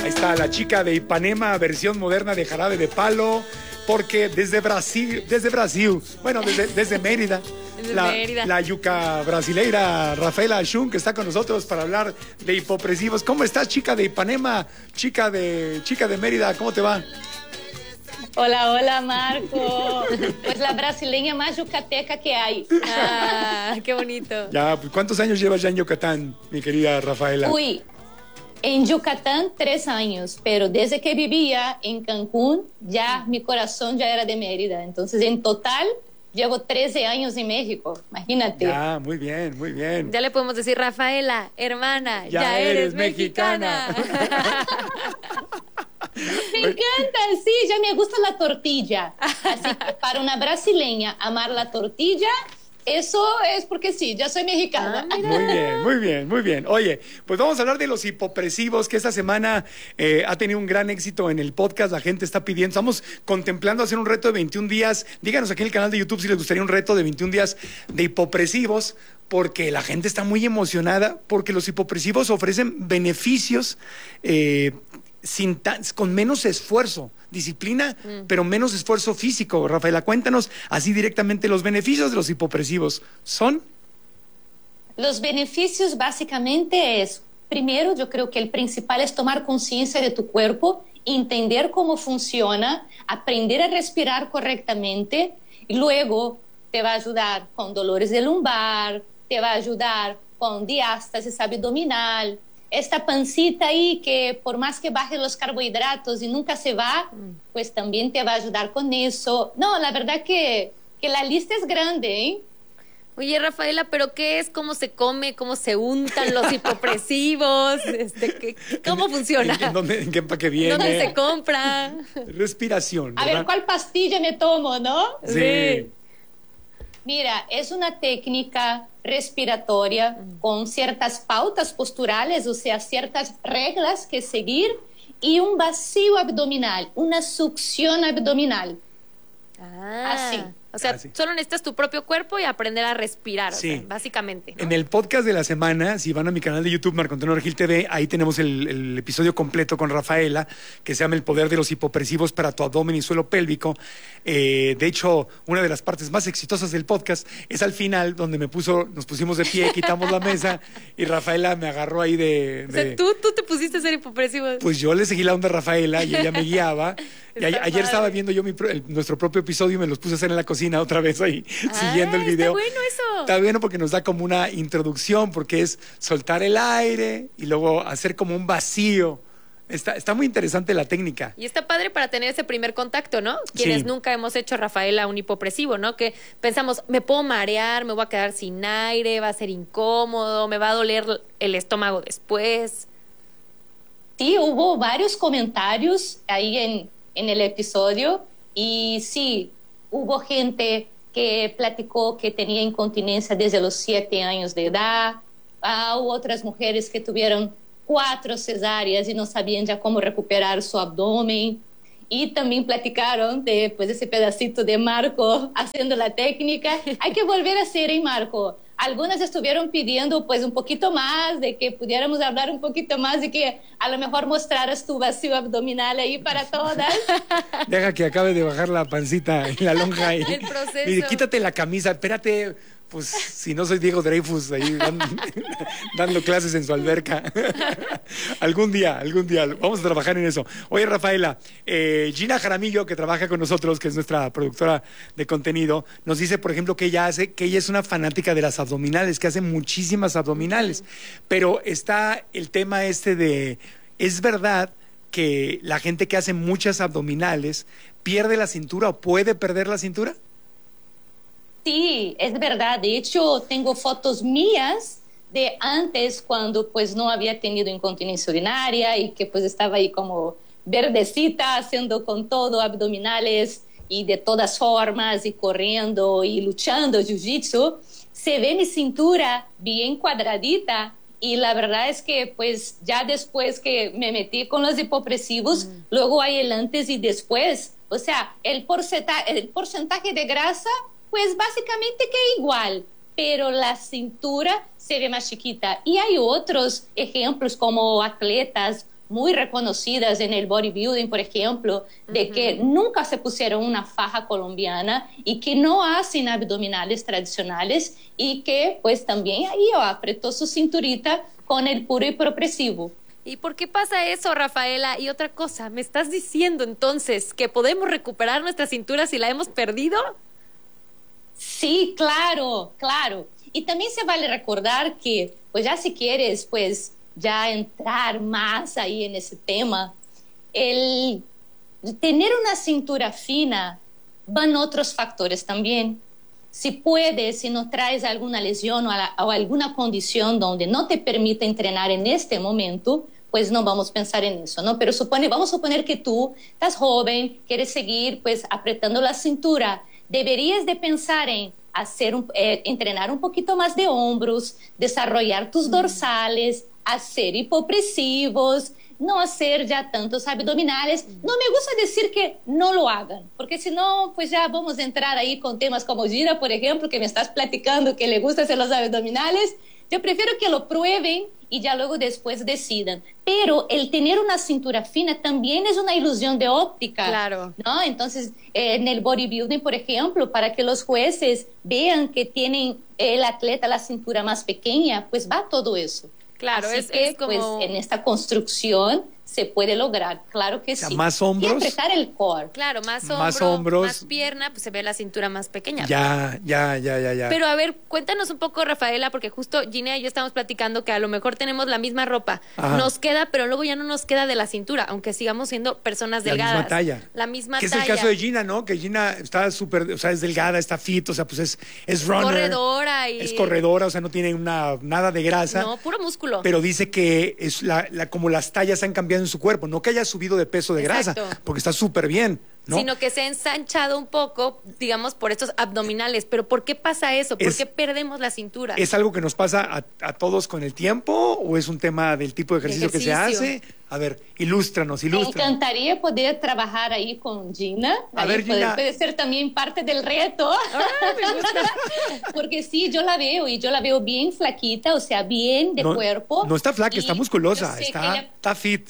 Ahí está la chica de Ipanema, versión moderna de Jarabe de Palo, porque desde Brasil, bueno, desde Mérida, la yuca brasileira Rafaela Schun, que está con nosotros para hablar de hipopresivos. ¿Cómo estás, chica de Ipanema, chica de Mérida? ¿Cómo te va? Hola, hola, Marco. Pues la brasileña más yucateca que hay. Ah, qué bonito. Ya, ¿cuántos años llevas ya en Yucatán, mi querida Rafaela? Uy, en Yucatán 3 años, pero desde que vivía en Cancún, ya mi corazón ya era de Mérida. Entonces, en total, llevo 13 años en México. Imagínate. Ya, muy bien, muy bien. Ya le podemos decir, Rafaela, hermana, ya eres mexicana. Me encanta, sí, ya me gusta la tortilla. Así que para una brasileña amar la tortilla, eso es porque sí, ya soy mexicana. Muy bien, muy bien, muy bien. Oye, pues vamos a hablar de los hipopresivos, que esta semana ha tenido un gran éxito en el podcast. La gente está pidiendo, estamos contemplando hacer un reto de 21 días. Díganos aquí en el canal de YouTube si les gustaría un reto de 21 días de hipopresivos, porque la gente está muy emocionada, porque los hipopresivos ofrecen beneficios con menos esfuerzo, disciplina, pero menos esfuerzo físico. Rafaela, cuéntanos así directamente los beneficios de los hipopresivos. ¿Son? Los beneficios básicamente es, primero, yo creo que el principal es tomar conciencia de tu cuerpo, entender cómo funciona, aprender a respirar correctamente, y luego te va a ayudar con dolores de lumbar, te va a ayudar con diástasis abdominal, esta pancita ahí que por más que bajes los carbohidratos y nunca se va, pues también te va a ayudar con eso. No, la verdad que la lista es grande, ¿eh? Oye, Rafaela, ¿pero qué es? ¿Cómo se come? ¿Cómo se untan los hipopresivos? ¿Cómo funciona? ¿En qué empaque viene? ¿Dónde se compra? Respiración, ¿verdad? A ver, ¿cuál pastilla me tomo, no? Sí. Mira, es una técnica respiratoria con ciertas pautas posturales, o sea, ciertas reglas que seguir y un vacío abdominal, una succión abdominal. Así. O sea, solo necesitas tu propio cuerpo y aprender a respirar, sí. O sea, básicamente, ¿no? En el podcast de la semana, si van a mi canal de YouTube, Marco Antonio Regil TV, ahí tenemos el episodio completo con Rafaela, que se llama El poder de los hipopresivos para tu abdomen y suelo pélvico. De hecho, una de las partes más exitosas del podcast es al final, donde nos pusimos de pie, quitamos la mesa y Rafaela me agarró ahí O sea, ¿tú te pusiste a ser hipopresivo? Pues yo le seguí la onda a Rafaela y ella me guiaba. Y ayer estaba viendo yo nuestro propio episodio y me los puse a hacer en la cocina otra vez ahí, siguiendo el video. Está bueno eso. Está bueno porque nos da como una introducción, porque es soltar el aire y luego hacer como un vacío. Está muy interesante la técnica. Y está padre para tener ese primer contacto, ¿no? Quienes nunca hemos hecho, Rafaela, un hipopresivo, ¿no? Que pensamos, me puedo marear, me voy a quedar sin aire, va a ser incómodo, me va a doler el estómago después. Sí, hubo varios comentarios ahí en el episodio y sí, hubo gente que platicó que tenía incontinencia desde los 7 años de edad, hubo otras mujeres que tuvieron 4 cesáreas y no sabían ya cómo recuperar su abdomen, y también platicaron de pues, ese pedacito de Marco haciendo la técnica. Hay que volver a hacer, ¿eh, Marco? Algunas estuvieron pidiendo pues un poquito más, de que pudiéramos hablar un poquito más, de que a lo mejor mostraras tu vacío abdominal ahí para todas. Deja que acabe de bajar la pancita y la lonja. El proceso. Y quítate la camisa, espérate, pues si no soy Diego Dreyfus ahí dando clases en su alberca. Algún día, vamos a trabajar en eso. Oye, Rafaela, Gina Jaramillo, que trabaja con nosotros, que es nuestra productora de contenido, nos dice, por ejemplo, que ella es una fanática de las abdominales, que hace muchísimas abdominales. Pero está el tema de, ¿es verdad que la gente que hace muchas abdominales pierde la cintura o puede perder la cintura? Sí, es verdad. De hecho, tengo fotos mías de antes, cuando pues no había tenido incontinencia urinaria y que pues estaba ahí como verdecita, haciendo con todo abdominales y de todas formas, y corriendo y luchando jiu-jitsu. Se ve mi cintura bien cuadradita, y la verdad es que pues ya después que me metí con los hipopresivos, luego hay el antes y después. O sea, el porcentaje de grasa pues básicamente que igual, pero la cintura se ve más chiquita. Y hay otros ejemplos como atletas muy reconocidas en el bodybuilding, por ejemplo, de que nunca se pusieron una faja colombiana y que no hacen abdominales tradicionales y que pues también ahí apretó su cinturita con el puro y progresivo. ¿Y por qué pasa eso, Rafaela? Y otra cosa, ¿me estás diciendo entonces que podemos recuperar nuestra cintura si la hemos perdido? Sí, claro, claro. Y también se vale recordar que, pues ya si quieres, pues ya entrar más ahí en ese tema, el tener una cintura fina van otros factores también. Si puedes, si no traes alguna lesión o alguna condición donde no te permite entrenar en este momento, pues no vamos a pensar en eso, ¿no? Pero vamos a suponer que tú estás joven, quieres seguir pues apretando la cintura, deberías de pensar en entrenar un poquito más de hombros, desarrollar tus dorsales, hacer hipopresivos, no hacer ya tantos abdominales. No me gusta decir que no lo hagan, porque si no, pues ya vamos a entrar ahí con temas como Gina, por ejemplo, que me estás platicando que le gusta hacer los abdominales. Yo prefiero que lo prueben y ya luego después decidan. Pero el tener una cintura fina también es una ilusión de óptica. Claro. ¿No? Entonces, en el bodybuilding, por ejemplo, para que los jueces vean que tienen el atleta la cintura más pequeña, pues va todo eso. Claro, así que, como... pues, en esta construcción se puede lograr, claro que sí. Más hombros. Y apretar el core. Claro, más hombros, más pierna, pues se ve la cintura más pequeña. Ya. Pero a ver, cuéntanos un poco, Rafaela, porque justo Gina y yo estamos platicando que a lo mejor tenemos la misma ropa, nos queda, pero luego ya no nos queda de la cintura, aunque sigamos siendo personas delgadas. La misma talla. La misma que talla. Es el caso de Gina, ¿no? Que Gina está súper, o sea, es delgada, está fit, o sea, pues es runner. Corredora y... Es corredora, o sea, no tiene nada de grasa. No, puro músculo. Pero dice que es como las tallas han cambiado en su cuerpo, no que haya subido de peso de grasa, porque está súper bien, ¿no? Sino que se ha ensanchado un poco, digamos, por estos abdominales. ¿Pero por qué pasa eso? ¿Por qué perdemos la cintura? ¿Es algo que nos pasa a todos con el tiempo o es un tema del tipo de ejercicio que se hace? A ver, ilústranos. Me encantaría poder trabajar ahí con Gina. A ver, Gina. Puede ser también parte del reto. Me gusta. Porque sí, yo la veo bien flaquita, o sea, bien de cuerpo. No está flaca, está musculosa, está fit.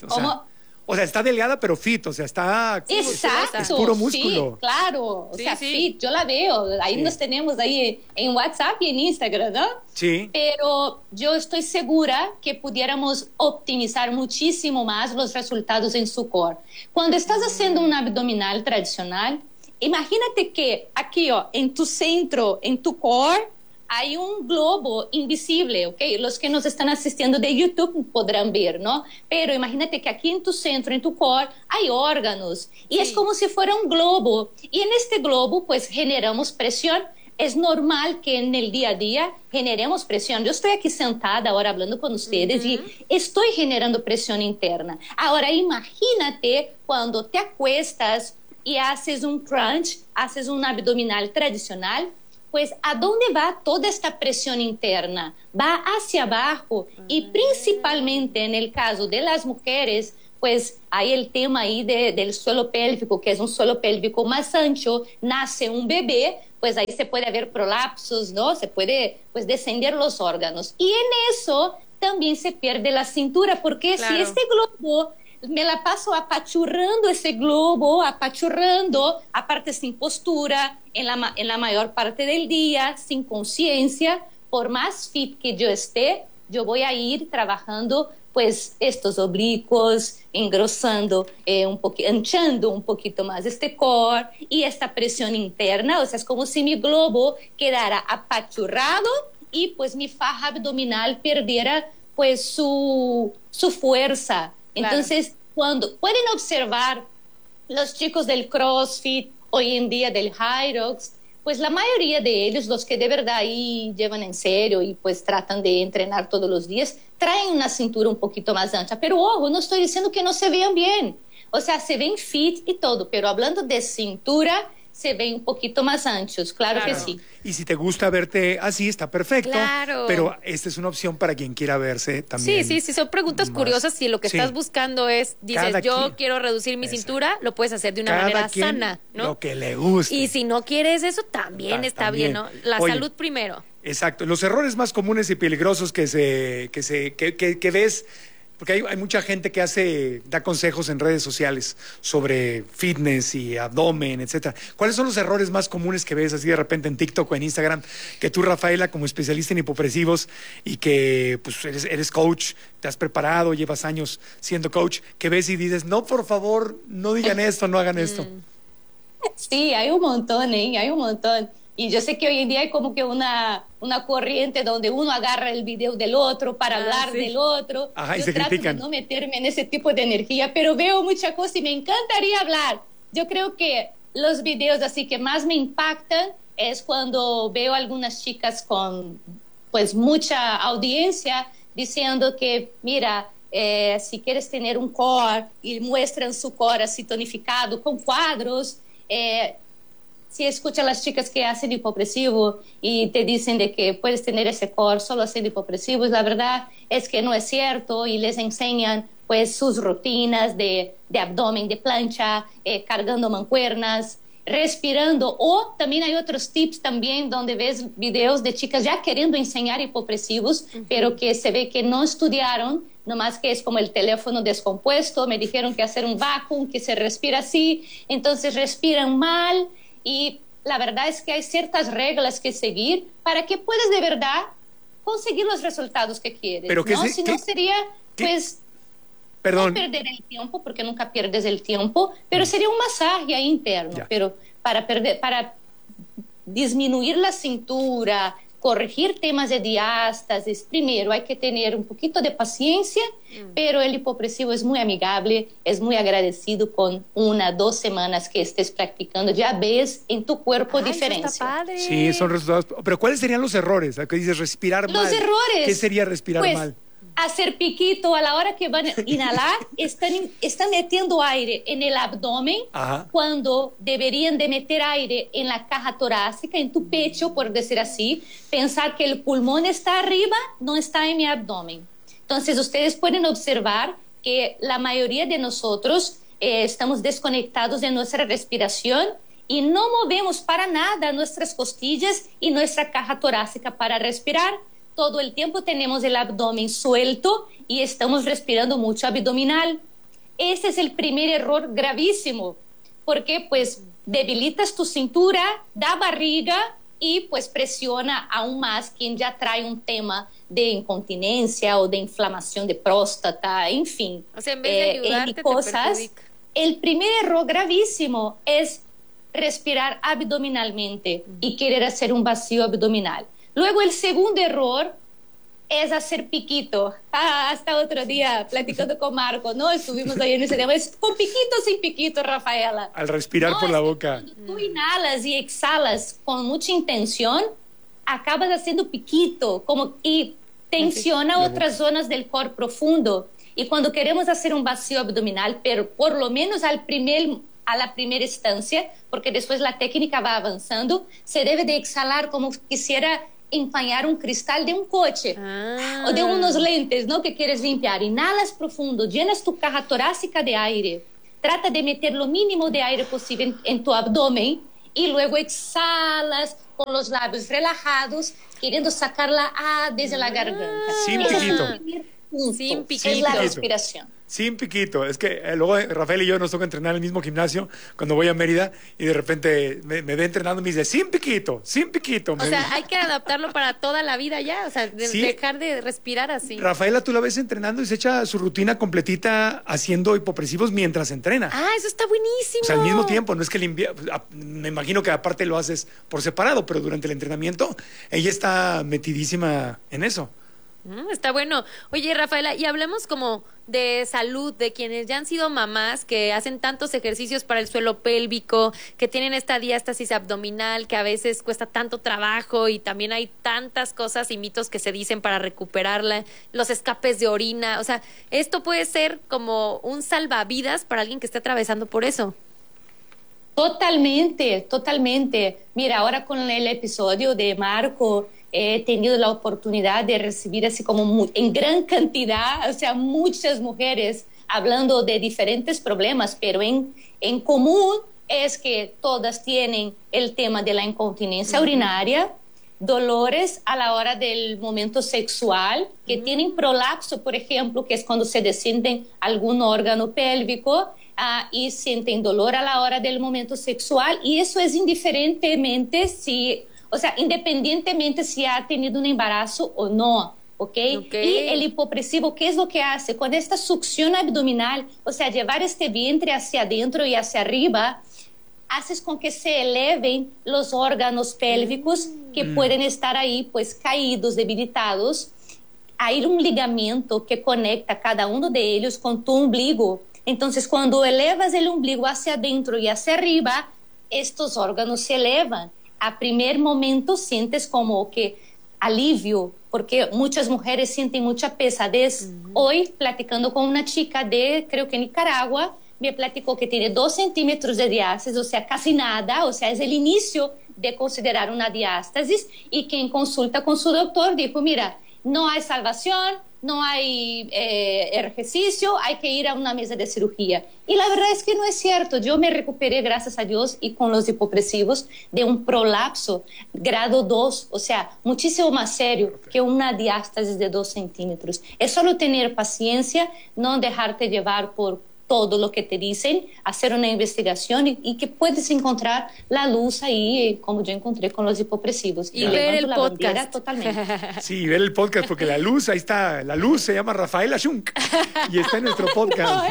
O sea, está delgada, pero fit, o sea, está... Exacto. Es puro músculo. Sí, claro, o sea, fit, yo la veo. Ahí nos tenemos ahí en WhatsApp y en Instagram, ¿no? Sí. Pero yo estoy segura que pudiéramos optimizar muchísimo más los resultados en su core. Cuando estás haciendo un abdominal tradicional, imagínate que aquí, en tu centro, en tu core, hay un globo invisible, ¿ok? Los que nos están asistiendo de YouTube podrán ver, ¿no? Pero imagínate que aquí en tu centro, en tu core, hay órganos. Y es como si fuera un globo. Y en este globo, pues, generamos presión. Es normal que en el día a día generemos presión. Yo estoy aquí sentada ahora hablando con ustedes y estoy generando presión interna. Ahora, imagínate cuando te acuestas y haces un crunch, haces un abdominal tradicional, pues ¿a dónde va toda esta presión interna? Va hacia abajo y principalmente en el caso de las mujeres, pues hay el tema ahí del suelo pélvico, que es un suelo pélvico más ancho, nace un bebé, pues ahí se puede haber prolapsos, ¿no? Se puede pues descender los órganos. Y en eso también se pierde la cintura, porque si este globo... me la paso apachurrando ese globo, aparte sin postura, en la mayor parte del día, sin conciencia. Por más fit que yo esté, yo voy a ir trabajando pues estos oblicuos, engrosando, anchando un poquito más este core y esta presión interna. O sea, es como si mi globo quedara apachurrado y pues mi faja abdominal perdiera pues su fuerza. Entonces, cuando pueden observar los chicos del CrossFit, hoy en día del Hyrox, pues la mayoría de ellos, los que de verdad ahí llevan en serio y pues tratan de entrenar todos los días, traen una cintura un poquito más ancha. Pero ojo, no estoy diciendo que no se vean bien. O sea, se ven fit y todo, pero hablando de cintura, se ven un poquito más anchos, claro que sí. Y si te gusta verte así, está perfecto. Claro. Pero esta es una opción para quien quiera verse también. Sí, son preguntas curiosas. Si lo que estás buscando es, dices, yo quiero reducir mi cintura, lo puedes hacer de una manera sana, ¿no? Lo que le guste. Y si no quieres eso, también está bien, ¿no? La salud primero. Exacto. Los errores más comunes y peligrosos que ves porque hay mucha gente que da consejos en redes sociales sobre fitness y abdomen, etcétera. ¿Cuáles son los errores más comunes que ves así de repente en TikTok o en Instagram, que tú, Rafaela, como especialista en hipopresivos y que pues eres coach, te has preparado, llevas años siendo coach, que ves y dices, no, por favor, no digan esto, no hagan esto? Sí, hay un montón, ¿eh? Hay un montón. Y yo sé que hoy en día hay como que una corriente donde uno agarra el video del otro para hablar del otro. Ajá, y yo se trato critican. de no meterme en ese tipo de energía, pero veo mucha cosa y me encantaría hablar. Yo creo que los videos así que más me impactan es cuando veo algunas chicas con pues mucha audiencia diciendo que, mira, si quieres tener un core y muestran su core así tonificado con cuadros, si escuchas a las chicas que hacen hipopresivo y te dicen de que puedes tener ese core solo haciendo hipopresivos, la verdad es que no es cierto, y les enseñan pues sus rutinas de abdomen, de plancha, cargando mancuernas, respirando, o también hay otros tips también donde ves videos de chicas ya queriendo enseñar hipopresivos, pero que se ve que no estudiaron, nomás que es como el teléfono descompuesto, me dijeron que hacer un vacuum, que se respira así, entonces respiran mal, y la verdad es que hay ciertas reglas que seguir para que puedas de verdad conseguir los resultados que quieres. Pero ¿no? Si no sería, pues... Perdón. No perder el tiempo, porque nunca pierdes el tiempo, pero sería un masaje ahí interno. Ya. Pero para disminuir la cintura, corregir temas de diástasis, primero hay que tener un poquito de paciencia, pero el hipopresivo es muy amigable, es muy agradecido con 1 o 2 semanas que estés practicando. Ya ves en tu cuerpo diferencia. Eso está padre. Sí, son resultados. Pero ¿cuáles serían los errores? ¿A qué dices respirar mal? Los errores. ¿Qué sería respirar pues, mal? Hacer piquito a la hora que van a inhalar, están metiendo aire en el abdomen. Ajá. Cuando deberían de meter aire en la caja torácica, en tu pecho, por decir así. Pensar que el pulmón está arriba, no está en mi abdomen. Entonces, ustedes pueden observar que la mayoría de nosotros estamos desconectados de nuestra respiración y no movemos para nada nuestras costillas y nuestra caja torácica para respirar. Todo el tiempo tenemos el abdomen suelto y estamos respirando mucho abdominal. Ese es el primer error gravísimo, porque pues debilitas tu cintura, da barriga y pues presiona aún más quien ya trae un tema de incontinencia o de inflamación de próstata, en fin. O sea, en vez de ayudarte, te perjudica. El primer error gravísimo es respirar abdominalmente y querer hacer un vacío abdominal. Luego el segundo error es hacer piquito. Hasta otro día platicando con Marco, ¿no? Estuvimos ahí en ese tema. Es con piquito o sin piquito, Rafaela. Al respirar por la boca. Cuando tú inhalas y exhalas con mucha intención, acabas haciendo piquito y tensiona otras zonas del core profundo. Y cuando queremos hacer un vacío abdominal, pero por lo menos a la primera instancia, porque después la técnica va avanzando, se debe de exhalar como quisiera empañar un cristal de un coche o de unos lentes, ¿no? Que quieres limpiar. Inhalas profundo, llenas tu caja torácica de aire, trata de meter lo mínimo de aire posible en tu abdomen y luego exhalas con los labios relajados, queriendo sacarla desde la garganta. Sin Ese es el piquito. primer punto, Sin piquito. es la respiración. Sin piquito. Es que luego Rafael y yo nos toca entrenar en el mismo gimnasio cuando voy a Mérida y de repente me ve entrenando y me dice, sin piquito, sin piquito. O sea, hay que adaptarlo para toda la vida ya, o sea, dejar de respirar así. Rafaela, tú la ves entrenando y se echa su rutina completita haciendo hipopresivos mientras entrena. Eso está buenísimo. O sea, al mismo tiempo, no es que me imagino que aparte lo haces por separado, pero durante el entrenamiento ella está metidísima en eso. Está bueno. Oye, Rafaela, y hablemos como de salud, de quienes ya han sido mamás, que hacen tantos ejercicios para el suelo pélvico, que tienen esta diástasis abdominal, que a veces cuesta tanto trabajo y también hay tantas cosas y mitos que se dicen para recuperarla, los escapes de orina. O sea, esto puede ser como un salvavidas para alguien que esté atravesando por eso. Totalmente, totalmente. Mira, ahora con el episodio de Marco, he tenido la oportunidad de recibir así como en gran cantidad, o sea, muchas mujeres hablando de diferentes problemas, pero en común es que todas tienen el tema de la incontinencia urinaria, dolores a la hora del momento sexual, que tienen prolapso, por ejemplo, que es cuando se descienden algún órgano pélvico y sienten dolor a la hora del momento sexual, y eso es independientemente si ha tenido un embarazo o no. ¿Okay? Y el hipopresivo, ¿qué es lo que hace? Con esta succión abdominal, o sea, llevar este vientre hacia adentro y hacia arriba, haces con que se eleven los órganos pélvicos que pueden estar ahí, pues, caídos, debilitados. Hay un ligamento que conecta cada uno de ellos con tu ombligo. Entonces, cuando elevas el ombligo hacia adentro y hacia arriba, estos órganos se elevan. A primer momento sientes como que alivio, porque muchas mujeres sienten mucha pesadez. Hoy, platicando con una chica de, creo que Nicaragua, me platicó que tiene 2 centímetros de diástasis, o sea, casi nada, o sea, es el inicio de considerar una diástasis, y que en consulta con su doctor dijo, mira, no hay salvación, no hay ejercicio, hay que ir a una mesa de cirugía. Y la verdad es que no es cierto. Yo me recuperé, gracias a Dios, y con los hipopresivos, de un prolapso grado 2, o sea, muchísimo más serio que una diástasis de 2 centímetros. Es solo tener paciencia, no dejarte llevar por todo lo que te dicen, hacer una investigación y que puedes encontrar la luz ahí, como yo encontré con los hipopresivos. Y ver el podcast. Totalmente. Sí, ver el podcast, porque la luz, ahí está, la luz se llama Rafaela Shunk y está en nuestro podcast.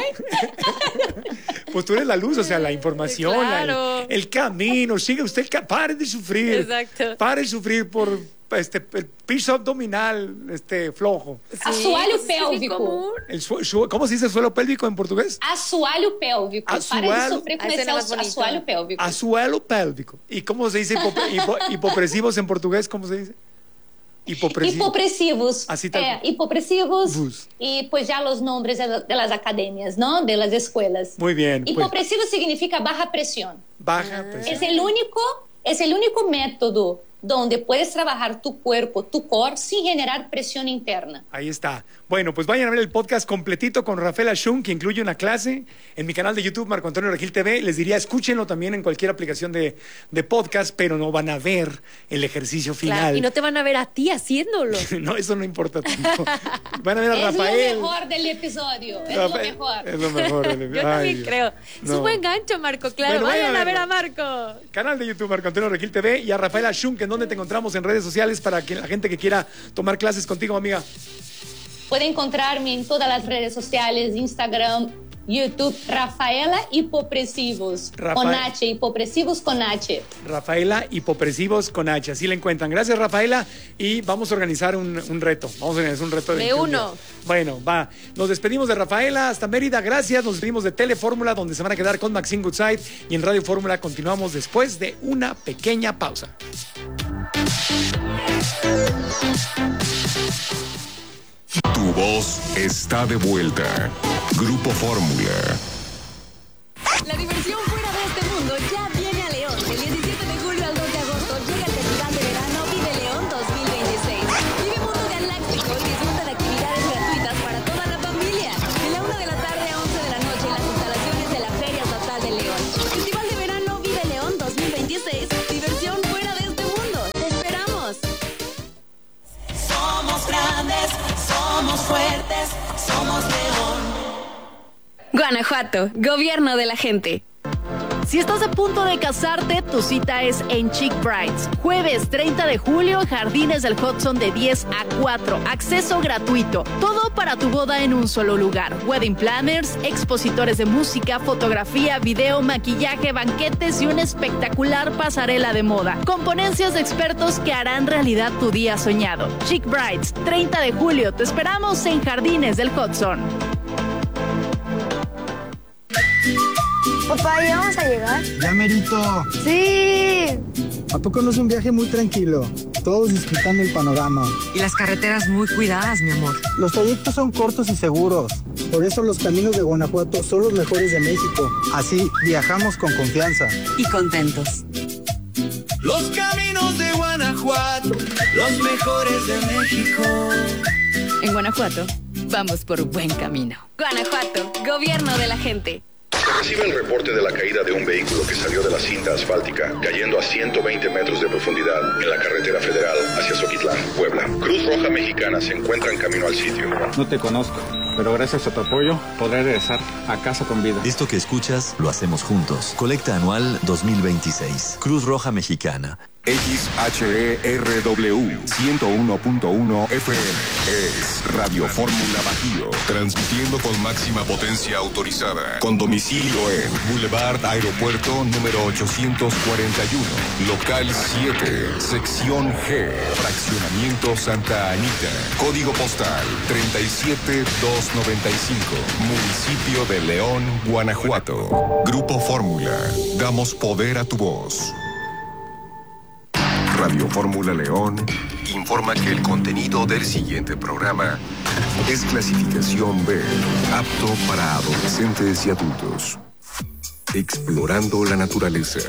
Pues tú eres la luz, o sea, la información, claro. el camino, sigue usted, pare de sufrir. Exacto. Pare de sufrir por el piso abdominal flojo. Sí, assoalho pélvico. ¿Cómo se dice suelo pélvico en portugués? Assoalho pélvico. Para de sufrir con ese assoalho pélvico. Assoalho pélvico. ¿Y cómo se dice hipopresivos en portugués? ¿Cómo se dice? Hipopresivos. Así tal. Hipopresivos. Y pues ya los nombres de las academias, ¿no? De las escuelas. Muy bien. Hipopresivo significa baja presión. Baja presión. Es el único método donde puedes trabajar tu cuerpo, tu core, sin generar presión interna. Ahí está. Bueno, pues vayan a ver el podcast completito con Rafaela Shunk, que incluye una clase en mi canal de YouTube, Marco Antonio Regil TV. Les diría, escúchenlo también en cualquier aplicación de podcast, pero no van a ver el ejercicio final. Claro, y no te van a ver a ti haciéndolo. No, eso no importa tanto. Van a ver a Rafael. Es lo mejor del episodio. Es lo mejor. Es lo mejor del episodio. Yo también creo. Es un buen gancho, Marco, claro. Bueno, vayan a ver a Marco. Canal de YouTube, Marco Antonio Regil TV, y a Rafaela Shunk, ¿en dónde te encontramos en redes sociales para que la gente que quiera tomar clases contigo, amiga? Puede encontrarme en todas las redes sociales, Instagram, YouTube, Rafaela Hipopresivos, con H, Hipopresivos con H. Rafaela Hipopresivos con H, así la encuentran. Gracias, Rafaela, y vamos a organizar un reto. Vamos a organizar un reto. De uno. Bueno, va. Nos despedimos de Rafaela hasta Mérida, gracias. Nos despedimos de Telefórmula, donde se van a quedar con Maxine Goodside, y en Radio Fórmula continuamos después de una pequeña pausa. Tu voz está de vuelta. Grupo Fórmula. La diversión fuera de este mundo ya viene a León. Del 17 de julio al 2 de agosto llega el Festival de Verano Vive León 2026. Vive Mundo Galáctico y disfruta de actividades gratuitas para toda la familia. De la 1 de la tarde a 11 de la noche en las instalaciones de la Feria Estatal de León. Festival de Verano Vive León 2026. Diversión fuera de este mundo. ¡Te esperamos! Somos grandes, somos fuertes, somos León. Guanajuato, gobierno de la gente. Si estás a punto de casarte, tu cita es en Chic Brides. Jueves 30 de julio, Jardines del Hudson de 10 a 4. Acceso gratuito. Todo para tu boda en un solo lugar. Wedding planners, expositores de música, fotografía, video, maquillaje, banquetes y una espectacular pasarela de moda. Con ponencias de expertos que harán realidad tu día soñado. Chic Brides, 30 de julio. Te esperamos en Jardines del Hudson. Papá, ¿ya vamos a llegar? Ya merito. ¡Sí! ¿A poco no es un viaje muy tranquilo? Todos disfrutando el panorama. Y las carreteras muy cuidadas, mi amor. Los trayectos son cortos y seguros. Por eso los caminos de Guanajuato son los mejores de México. Así viajamos con confianza. Y contentos. Los caminos de Guanajuato, los mejores de México. En Guanajuato, vamos por buen camino. Guanajuato, gobierno de la gente. Recibe el reporte de la caída de un vehículo que salió de la cinta asfáltica, cayendo a 120 metros de profundidad en la carretera federal hacia Zoquitlán, Puebla. Cruz Roja Mexicana se encuentra en camino al sitio. No te conozco, pero gracias a tu apoyo podré regresar a casa con vida. Esto que escuchas lo hacemos juntos. Colecta anual 2026. Cruz Roja Mexicana. XHERW 101.1 FM es Radio Fórmula Bajío, transmitiendo con máxima potencia autorizada, con domicilio en Boulevard Aeropuerto número 841, local 7, sección G, fraccionamiento Santa Anita, código postal 37295, municipio de León, Guanajuato. Grupo Fórmula, damos poder a tu voz. Radio Fórmula León informa que el contenido del siguiente programa es clasificación B, apto para adolescentes y adultos. Explorando la naturaleza.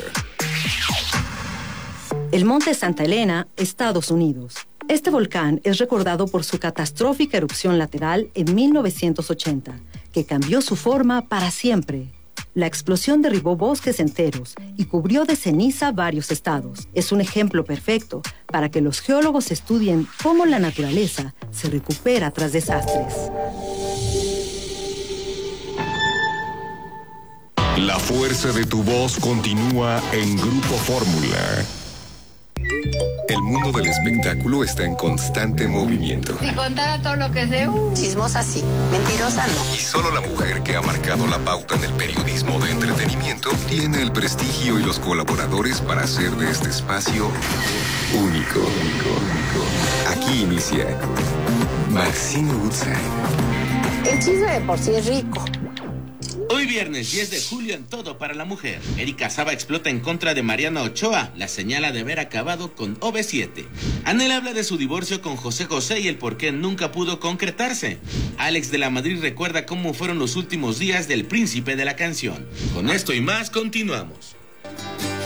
El Monte Santa Elena, Estados Unidos. Este volcán es recordado por su catastrófica erupción lateral en 1980, que cambió su forma para siempre. La explosión derribó bosques enteros y cubrió de ceniza varios estados. Es un ejemplo perfecto para que los geólogos estudien cómo la naturaleza se recupera tras desastres. La fuerza de tu voz continúa en Grupo Fórmula. El mundo del espectáculo está en constante movimiento. Si contara todo lo que sé, chismosa sí, mentirosa no. Y solo la mujer que ha marcado la pauta en el periodismo de entretenimiento tiene el prestigio y los colaboradores para hacer de este espacio único. Aquí inicia Maxine Woodside. El chisme de por sí es rico. Hoy viernes 10 de julio en Todo para la Mujer. Erika Saba explota en contra de Mariana Ochoa, la señala de haber acabado con OV7. Anel habla de su divorcio con José José y el por qué nunca pudo concretarse. Alex de la Madrid recuerda cómo fueron los últimos días del príncipe de la canción. Con esto y más, continuamos.